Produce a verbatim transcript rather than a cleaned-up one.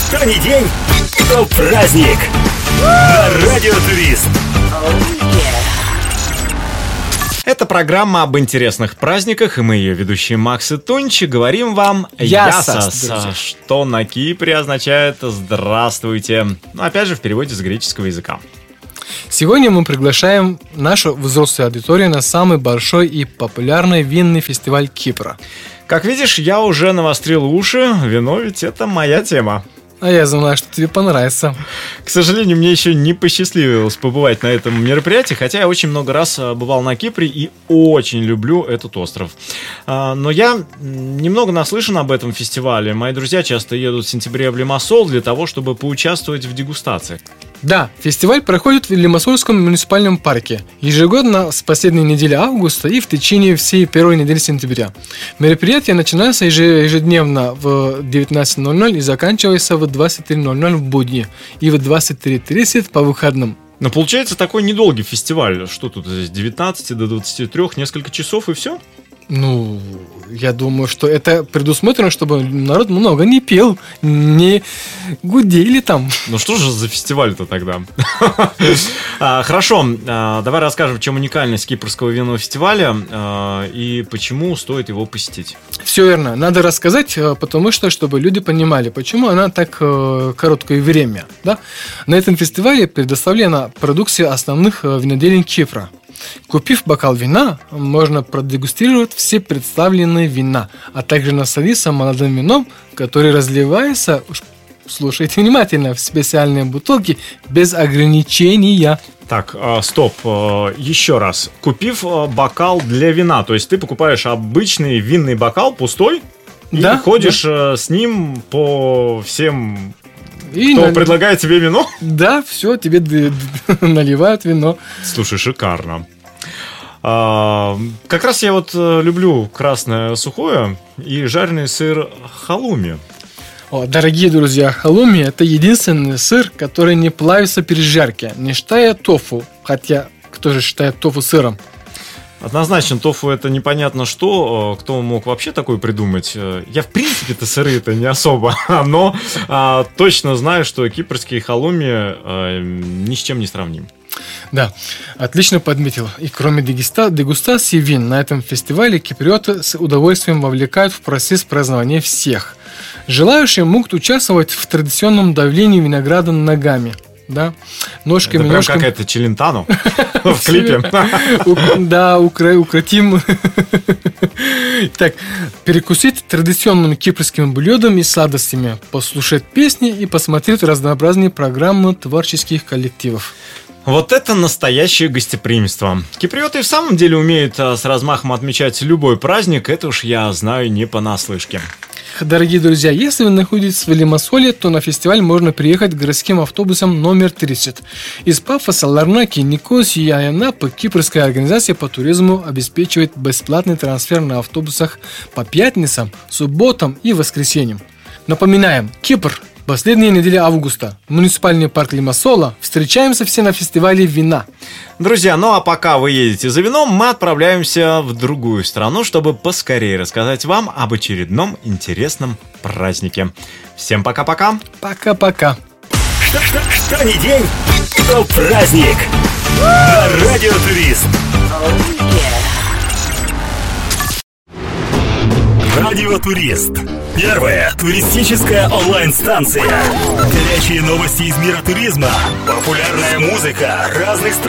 Что ни день, то праздник. На Радио Турист. Это программа об интересных праздниках, и мы, ее ведущие Макс и Тончи, говорим вам «Ясас», что на Кипре означает «здравствуйте». Ну, опять же, в переводе с греческого языка. Сегодня мы приглашаем нашу взрослую аудиторию на самый большой и популярный винный фестиваль Кипра. Как видишь, я уже навострил уши, вино ведь это моя тема. А я знаю, что тебе понравится. К сожалению, мне еще не посчастливилось побывать на этом мероприятии, хотя я очень много раз бывал на Кипре и очень люблю этот остров. Но я немного наслышан об этом фестивале. Мои друзья часто едут в сентябре в Лимассол для того, чтобы поучаствовать в дегустации. Да, фестиваль проходит в Лимассольском муниципальном парке ежегодно с последней недели августа и в течение всей первой недели сентября. Мероприятие начинается ежедневно в девятнадцать ноль ноль и заканчивается в двадцать три ноль ноль в будни и в двадцать три тридцать по выходным. Но получается такой недолгий фестиваль. Что тут, с девятнадцати до двадцати трёх, несколько часов и все? Ну, я думаю, что это предусмотрено, чтобы народ много не пел, не гудели там. Ну что же за фестиваль-то тогда? Хорошо, давай расскажем, в чем уникальность Кипрского винного фестиваля и почему стоит его посетить. Все верно, надо рассказать, потому что, чтобы люди понимали, почему она так короткое время. Да? На этом фестивале предоставлена продукция основных виноделин Кипра. Купив бокал вина, можно продегустировать все представленные вина, а также насладиться молодым вином, который разливается, слушайте внимательно, в специальные бутылки без ограничения. Так, стоп, еще раз. Купив бокал для вина, то есть ты покупаешь обычный винный бокал, пустой, да, и ходишь да. с ним по всем... И Кто на... предлагает тебе вино? Да, все, тебе д- д- наливают вино. Слушай, шикарно. А, как раз я вот люблю красное сухое и жареный сыр халуми. О, дорогие друзья, халуми – это единственный сыр, который не плавится при жарке, не считая тофу. Хотя, кто же считает тофу сыром? Однозначно, тофу это непонятно что. Кто мог вообще такое придумать? Я в принципе-то сыры-то не особо, но а, точно знаю, что кипрские халуми а, ни с чем не сравним. Да, отлично подметил. И кроме дегуста- дегустации вин на этом фестивале киприоты с удовольствием вовлекают в процесс празднования всех. Желающие могут участвовать в традиционном давлении винограда ногами. Да, ножками, это прям ножками. какая-то Челентано в клипе. Да, укротим. Так, перекусить традиционными кипрскими блюдами и сладостями, послушать песни и посмотреть разнообразные программы творческих коллективов. Вот это настоящее гостеприимство. Киприоты в самом деле умеют с размахом отмечать любой праздник, это уж я знаю не понаслышке. Дорогие друзья, если вы находитесь в Лимассоле, то на фестиваль можно приехать городским автобусом номер тридцать. Из Пафоса, Ларнаки, Никосии и Анапы Кипрская организация по туризму обеспечивает бесплатный трансфер на автобусах по пятницам, субботам и воскресеньям. Напоминаем, Кипр, последняя неделя августа, муниципальный парк Лимассола. Встречаемся все на фестивале вина. Друзья, ну а пока вы едете за вином, мы отправляемся в другую страну, чтобы поскорее рассказать вам об очередном интересном празднике. Всем пока-пока. Пока-пока. Что, что, что ни день, то праздник. На Радио Турист. Радио Турист. Первая туристическая онлайн-станция. Горячие новости из мира туризма. Популярная музыка разных стран.